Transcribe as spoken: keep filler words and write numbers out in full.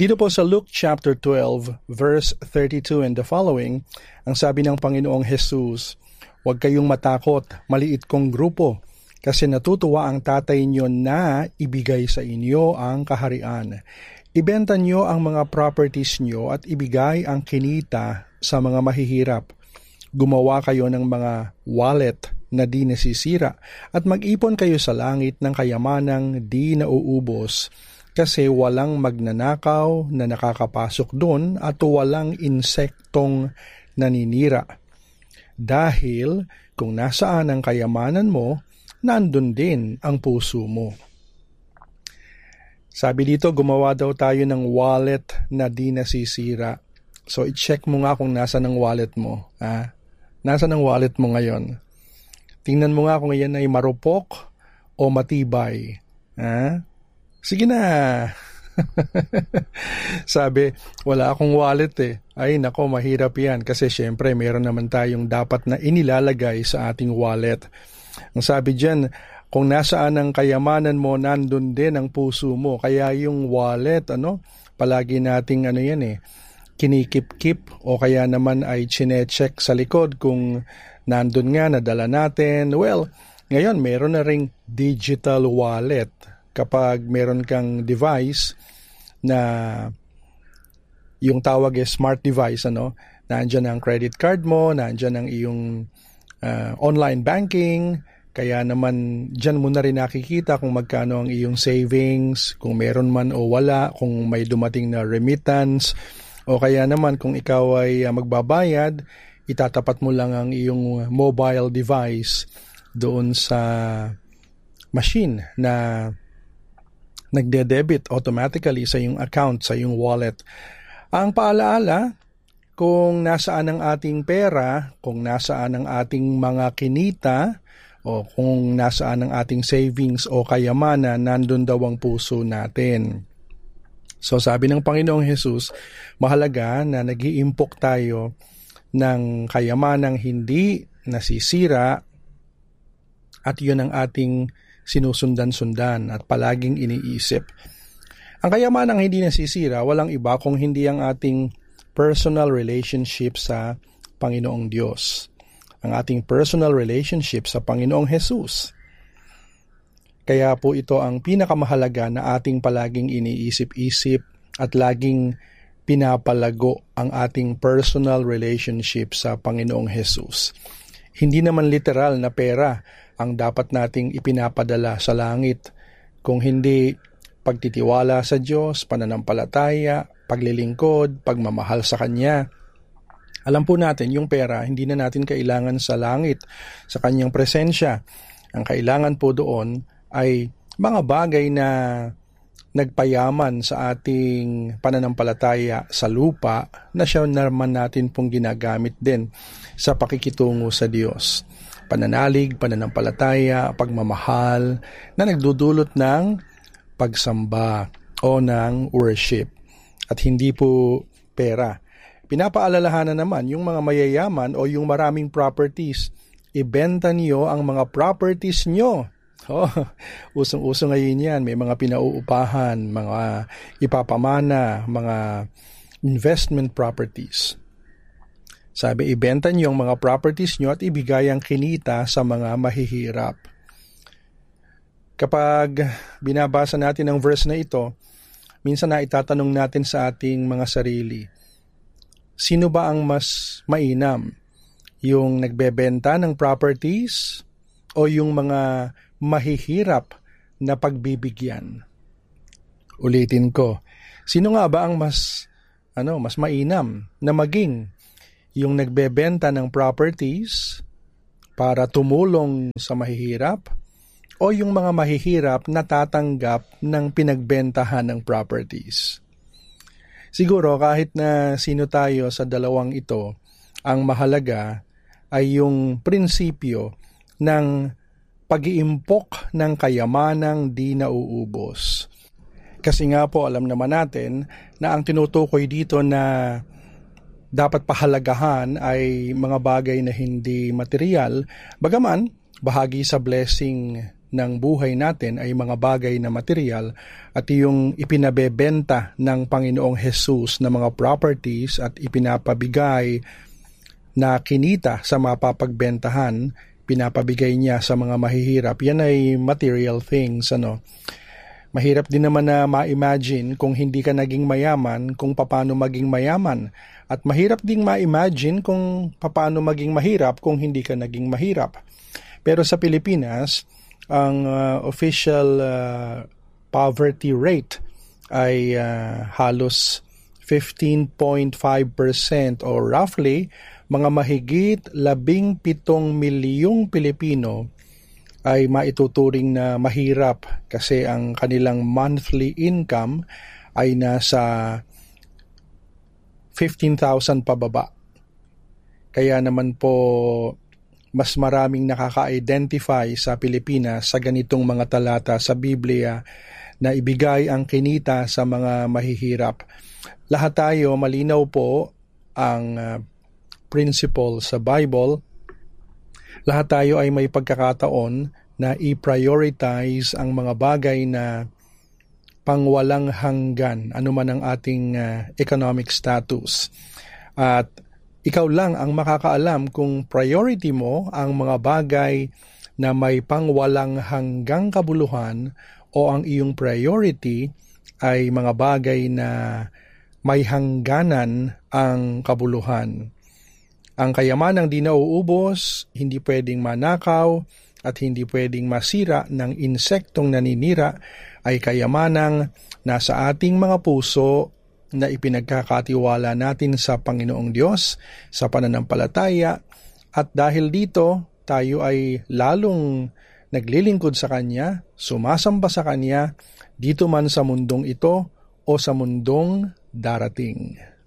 Dito po sa Luke chapter twelve, verse thirty-two and the following, ang sabi ng Panginoong Jesus, "Huwag kayong matakot, maliit kong grupo, kasi natutuwa ang tatay niyo na ibigay sa inyo ang kaharian. Ibenta niyo ang mga properties niyo at ibigay ang kinita sa mga mahihirap. Gumawa kayo ng mga wallet na di nasisira at mag-ipon kayo sa langit ng kayamanang di nauubos, kasi walang magnanakaw na nakakapasok doon at walang insektong naninira. Dahil kung nasaan ang kayamanan mo, nandun din ang puso mo." Sabi dito, gumawa daw tayo ng wallet na di nasisira. So, i-check mo nga kung nasa ng wallet mo. Ha? Nasa ng wallet mo ngayon. Tingnan mo nga kung yan ay marupok o matibay. Ha? Sige na. Sabi, wala akong wallet eh. Ay nako, mahirap yan. Kasi syempre, mayroon naman tayong dapat na inilalagay sa ating wallet. Ang sabi dyan, kung nasaan ang kayamanan mo, nandun din ang puso mo. Kaya yung wallet, ano, palagi nating ano yan eh, kinikip-kip o kaya naman ay chine-check sa likod kung nandun nga, nadala natin. Well, ngayon meron na ring digital wallet. Kapag meron kang device na yung tawag ay smart device, ano, nandyan ang credit card mo, nandyan ang iyong uh, online banking, kaya naman dyan mo na rin nakikita kung magkano ang iyong savings, kung meron man o wala, kung may dumating na remittance, o kaya naman kung ikaw ay uh, magbabayad, itatapat mo lang ang iyong mobile device doon sa machine na nagde-debit automatically sa iyong account, sa iyong wallet. Ang paalaala, kung nasaan ang ating pera, kung nasaan ang ating mga kinita, o kung nasaan ang ating savings o kayamanan, nandun daw ang puso natin. So sabi ng Panginoong Jesus, mahalaga na nag-iimpok tayo ng kayamanang hindi nasisira at yun ang ating sinusundan-sundan at palaging iniisip. Ang kayamanang hindi nasisira, walang iba kung hindi ang ating personal relationship sa Panginoong Diyos. Ang ating personal relationship sa Panginoong Jesus. Kaya po ito ang pinakamahalaga na ating palaging iniisip-isip at laging pinapalago ang ating personal relationship sa Panginoong Jesus. Hindi naman literal na pera ang dapat nating ipinapadala sa langit, kung hindi pagtitiwala sa Diyos, pananampalataya, paglilingkod, pagmamahal sa Kanya. Alam po natin, yung pera, hindi na natin kailangan sa langit, sa Kanyang presensya. Ang kailangan po doon ay mga bagay na nagpayaman sa ating pananampalataya sa lupa na siya naman natin pong ginagamit din sa pakikitungo sa Diyos. Pananalig, pananampalataya, pagmamahal na nagdudulot ng pagsamba o ng worship. At hindi po pera. Pinapaalalahanan naman yung mga mayayaman o yung maraming properties. Ibenta niyo ang mga properties niyo. Oh, usong-uso ngayon yan. May mga pinauupahan, mga ipapamana, mga investment properties. Sabi, ibenta niyo ang mga properties niyo at ibigay ang kinita sa mga mahihirap. Kapag binabasa natin ang verse na ito, minsan na itatanong natin sa ating mga sarili, sino ba ang mas mainam? Yung nagbebenta ng properties o yung mga mahihirap na pagbibigyan? Ulitin ko, sino nga ba ang mas ano, mas mainam na maging yung nagbebenta ng properties para tumulong sa mahihirap o yung mga mahihirap na tatanggap ng pinagbentahan ng properties? Siguro kahit na sino tayo sa dalawang ito, ang mahalaga ay yung prinsipyo ng pag-iimpok ng kayamanang di nauubos. Kasi nga po alam naman natin na ang tinutukoy dito na dapat pahalagahan ay mga bagay na hindi material, bagaman bahagi sa blessing ng buhay natin ay mga bagay na material at yung ipinabebenta ng Panginoong Jesus na mga properties at ipinapabigay na kinita sa mapapagbentahan, pinapabigay niya sa mga mahihirap, yan ay material things. Ano? Mahirap din naman na ma-imagine kung hindi ka naging mayaman, kung paano maging mayaman. At mahirap ding ma-imagine kung paano maging mahirap kung hindi ka naging mahirap. Pero sa Pilipinas, ang uh, official uh, poverty rate ay uh, halos fifteen point five percent o roughly mga mahigit labing pitong milyong Pilipino ay maituturing na mahirap kasi ang kanilang monthly income ay nasa fifteen thousand pababa. Kaya naman po mas maraming nakaka-identify sa Pilipinas sa ganitong mga talata sa Biblia na ibigay ang kinita sa mga mahihirap. Lahat tayo malinaw po ang uh, principle sa Bible. Lahat tayo ay may pagkakataon na i-prioritize ang mga bagay na pangwalang hanggan, anuman ang ating uh, economic status. At ikaw lang ang makakaalam kung priority mo ang mga bagay na may pangwalang hanggang kabuluhan o ang iyong priority ay mga bagay na may hangganan ang kabuluhan. Ang kayamanang di nauubos, hindi pwedeng manakaw at hindi pwedeng masira ng insektong naninira ay kayamanang nasa ating mga puso na ipinagkakatiwala natin sa Panginoong Diyos sa pananampalataya, at dahil dito tayo ay lalong naglilingkod sa Kanya, sumasamba sa Kanya dito man sa mundong ito o sa mundong darating.